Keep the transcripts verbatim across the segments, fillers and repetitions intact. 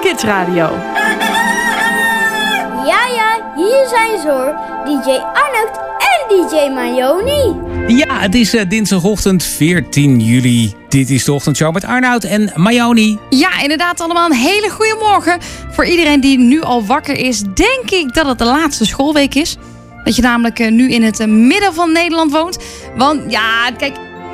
Kids Radio. Ja, ja, hier zijn ze hoor. D J Arnoud en D J Mayoni. Ja, het is uh, dinsdagochtend veertien juli. Dit is de ochtendshow met Arnoud en Mayoni. Ja, inderdaad allemaal een hele goede morgen. Voor iedereen die nu al wakker is, denk ik dat het de laatste schoolweek is. Dat je namelijk uh, nu in het uh, midden van Nederland woont. Want ja, kijk,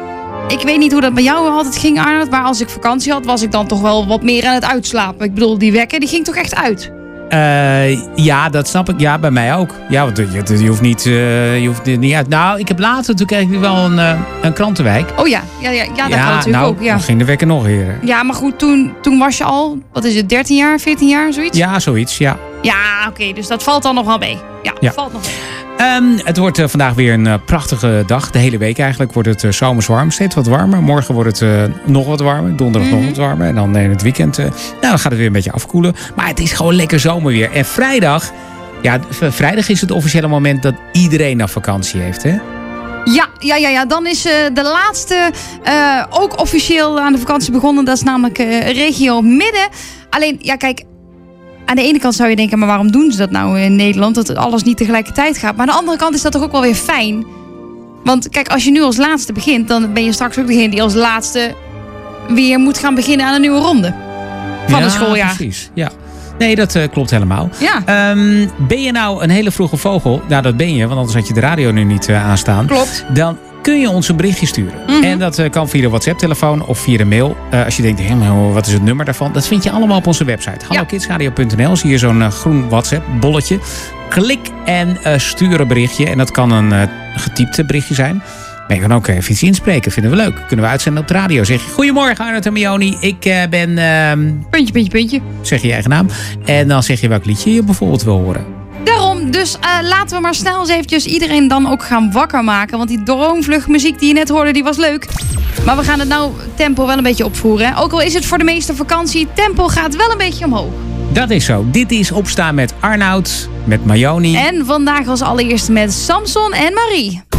ik weet niet hoe dat bij jou altijd ging, Arnoud. Maar als ik vakantie had, was ik dan toch wel wat meer aan het uitslapen. Ik bedoel, die wekker die ging toch echt uit? Uh, ja, dat snap ik. Ja, bij mij ook. Ja, want je, je hoeft niet, uh, je hoeft niet uit. Nou, ik heb later, toen kreeg ik wel een, uh, een krantenwijk. Oh ja, ja, ja, ja dat ja, kan natuurlijk nou, ook. Ja, dan ging de wekker nog eerder. Ja, maar goed, toen, toen was je al, wat is het, dertien jaar, veertien jaar, zoiets? Ja, zoiets, ja. Ja, oké, okay, dus dat valt dan nog wel mee. Ja, ja. valt nog mee. Um, het wordt uh, vandaag weer een uh, prachtige dag. De hele week eigenlijk wordt het uh, zomers warm. Steeds wat warmer. Morgen wordt het uh, nog wat warmer. Donderdag mm-hmm. nog wat warmer. En dan in het weekend uh, nou, dan gaat het weer een beetje afkoelen. Maar het is gewoon lekker zomerweer. En vrijdag, ja, vrijdag is het officiële moment dat iedereen naar vakantie heeft, hè? Ja, ja, ja, ja, dan is uh, de laatste uh, ook officieel aan de vakantie begonnen. Dat is namelijk uh, regio Midden. Alleen, ja, kijk, aan de ene kant zou je denken, maar waarom doen ze dat nou in Nederland? Dat alles niet tegelijkertijd gaat. Maar aan de andere kant is dat toch ook wel weer fijn. Want kijk, als je nu als laatste begint, dan ben je straks ook degene die als laatste weer moet gaan beginnen aan een nieuwe ronde van ja, het schooljaar. Precies, ja. Nee, dat uh, klopt helemaal. Ja. Um, ben je nou een hele vroege vogel? Nou, dat ben je, want anders had je de radio nu niet uh, aanstaan. Klopt. Dan kun je ons een berichtje sturen. Mm-hmm. En dat uh, kan via de WhatsApp-telefoon of via de mail. Uh, als je denkt, hé, maar wat is het nummer daarvan? Dat vind je allemaal op onze website. hallo kids radio punt n l. Zie je zo'n uh, groen WhatsApp-bolletje. Klik en uh, stuur een berichtje. En dat kan een uh, getypt berichtje zijn. Maar je kan ook even iets inspreken. Vinden we leuk. Kunnen we uitzenden op de radio. Zeg je, goedemorgen Arnoud en Mayoni. Ik uh, ben... Uh, puntje, puntje, puntje. Zeg je je eigen naam. En dan zeg je welk liedje je bijvoorbeeld wil horen. Daarom, dus uh, laten we maar snel eens eventjes iedereen dan ook gaan wakker maken. Want die droomvluchtmuziek die je net hoorde, die was leuk. Maar we gaan het nou tempo wel een beetje opvoeren. Hè? Ook al is het voor de meeste vakantie, tempo gaat wel een beetje omhoog. Dat is zo. Dit is Opstaan met Arnoud, met Mayoni. En vandaag als allereerste met Samson en Marie.